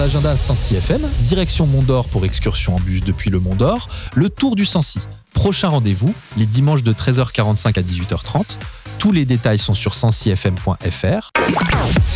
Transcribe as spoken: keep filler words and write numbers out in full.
l'agenda Sancy F M, direction Mont d'Or pour excursion en bus depuis le Mont d'Or, le tour du Sancy. Prochain rendez-vous, les dimanches de treize heures quarante-cinq à dix-huit heures trente. Tous les détails sont sur sancy f m point f r.